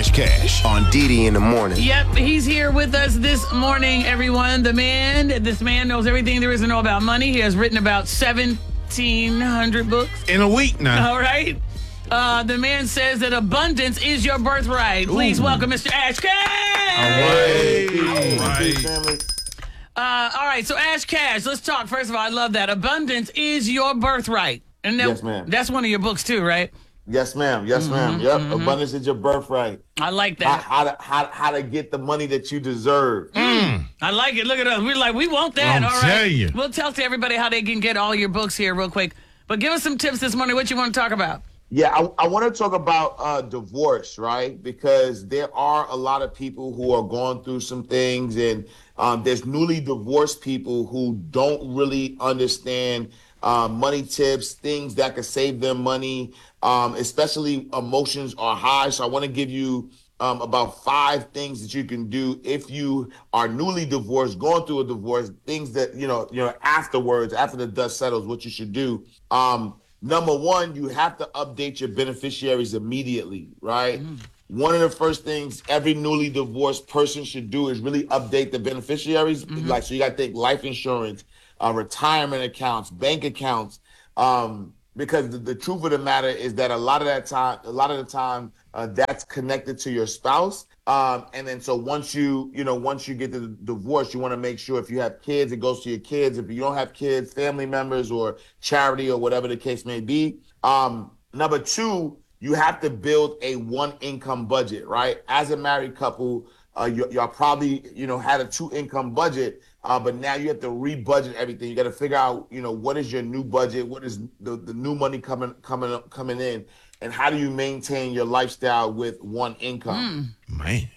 Ash Cash on Didi in the morning. Yep, he's here with us this morning, everyone. This man knows everything there is to know about money. He has written about 1,700 books. In a week now. All right. The man says that abundance is your birthright. Please welcome Mr. Ash Cash. All right. All right, so Ash Cash, let's talk. First of all, I love that. Abundance is your birthright. And Yes, ma'am. That's one of your books too, right? Yes, ma'am. Yes, ma'am. Yep. Abundance is your birthright. I like that. How to get the money that you deserve. I like it. Look at us. We're like, we want that. I'll All tell right. you. We'll tell to everybody how they can get all your books here real quick. But give us some tips this morning. What you want to talk about? Yeah, I want to talk about divorce, right? Because there are a lot of people who are going through some things, and there's newly divorced people who don't really understand money tips, things that could save them money, especially emotions are high. So I want to give you about 5 things that you can do if you are newly divorced, going through a divorce, things that, afterwards, after the dust settles, what you should do. Number 1, you have to update your beneficiaries immediately, right? One of the first things every newly divorced person should do is really update the beneficiaries. So you got to think life insurance, retirement accounts, bank accounts, because the truth of the matter is that a lot of the time, that's connected to your spouse. And then so once you get the divorce, you want to make sure if you have kids, it goes to your kids. If you don't have kids, family members or charity or whatever the case may be. Number 2, you have to build a 1 income budget, right? As a married couple, y'all probably, had a 2 income budget, but now you have to re-budget everything. You got to figure out, what is your new budget? What is the new money coming in? And how do you maintain your lifestyle with 1 income? Man.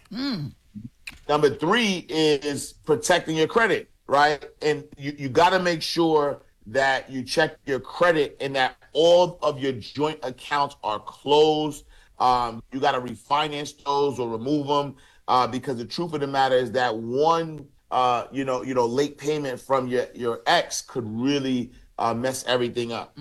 Number 3 is protecting your credit, right? And you got to make sure that you check your credit and that all of your joint accounts are closed. You got to refinance those or remove them because the truth of the matter is that one, late payment from your ex could really mess everything up.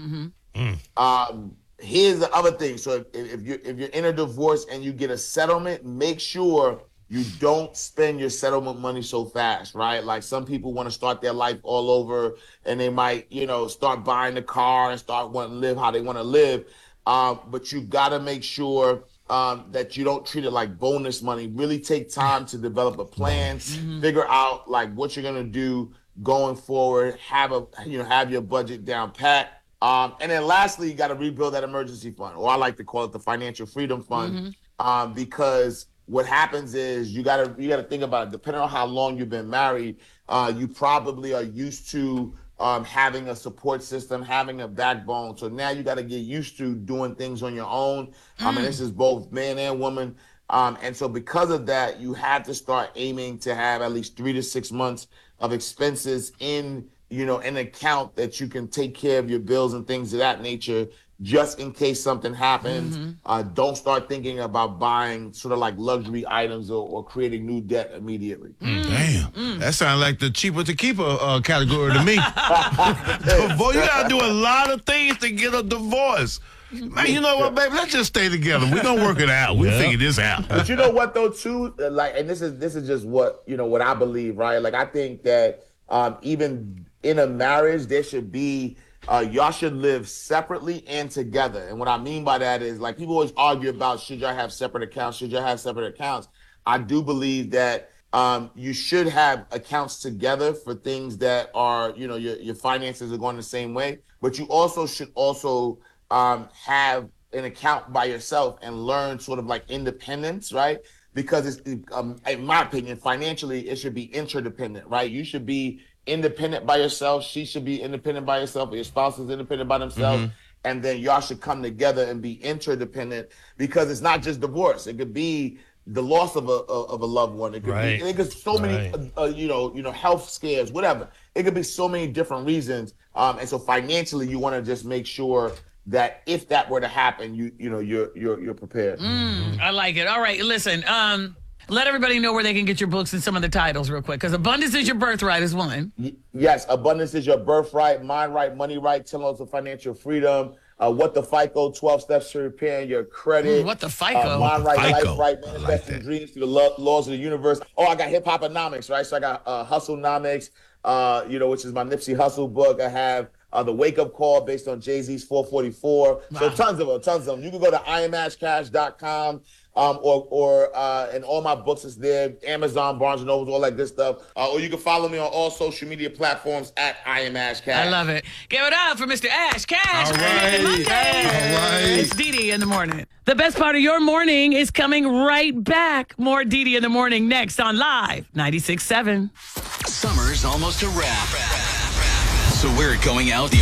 Here's the other thing. So if you're in a divorce and you get a settlement, make sure you don't spend your settlement money so fast, right? Like some people want to start their life all over and they might, start buying a car and start wanting to live how they want to live. But you got to make sure that you don't treat it like bonus money. Really take time to develop a plan, figure out like what you're going to do going forward, have your budget down pat. And then lastly, you got to rebuild that emergency fund, or I like to call it the financial freedom fund, because what happens is you got to think about it. Depending on how long you've been married, you probably are used to having a support system, having a backbone. So now you got to get used to doing things on your own. And this is both man and woman. And so because of that, you have to start aiming to have at least 3 to 6 months of expenses in an account that you can take care of your bills and things of that nature, just in case something happens. Don't start thinking about buying sort of like luxury items or creating new debt immediately. Damn. That sounds like the cheaper to keeper category to me. Boy, you got to do a lot of things to get a divorce. Man, you know what, baby? Let's just stay together. We're going to work it out. We'll figure this out. But you know what, though, too? And this is just what I believe, right? Like, I think that even in a marriage, there should be y'all should live separately and together. And what I mean by that is, like, people always argue about should y'all have separate accounts, should y'all have separate accounts. I do believe that you should have accounts together for things that are, your finances are going the same way. But you also should have an account by yourself and learn sort of like independence, right? Because it's, in my opinion, financially, it should be interdependent, right? You should be independent by yourself. She should be independent by herself. Or your spouse is independent by themselves. And then y'all should come together and be interdependent, because it's not just divorce. It could be the loss of a loved one. It could be, it could so many, health scares, whatever. It could be so many different reasons. And so financially, you want to just make sure that if that were to happen, you're prepared. I like it. All right, listen. Let everybody know where they can get your books and some of the titles real quick, because Abundance is Your Birthright is one. Yes, Abundance is Your Birthright, Mind Right, Money Right, 10 Laws of Financial Freedom. What the FICO, 12 Steps to Repairing Your Credit. What the FICO? Mind Right, FICO. Life Right, I like Manifesting that. Dreams Through the Laws of the Universe. Oh, I got Hip Hoponomics, right? So I got Hustlenomics, which is my Nipsey Hussle book. I have the Wake Up Call based on Jay-Z's 444. So tons of them. You can go to IamAshCash.com. And all my books is there. Amazon, Barnes & Noble, all that good stuff. Or you can follow me on all social media platforms at I Am Ash Cash. I love it. Give it up for Mr. Ash Cash. All right. Monday. All right. It's Dee in the morning. The best part of your morning is coming right back. More Dee in the morning next on Live 96.7. Summer's almost a wrap. So we're going out the